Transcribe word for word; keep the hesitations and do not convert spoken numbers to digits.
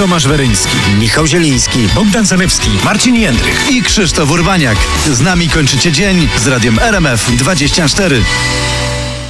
Tomasz Weryński, Michał Zieliński, Bogdan Zalewski, Marcin Jędrych i Krzysztof Urbaniak. Z nami kończycie dzień z radiem R M F dwadzieścia cztery.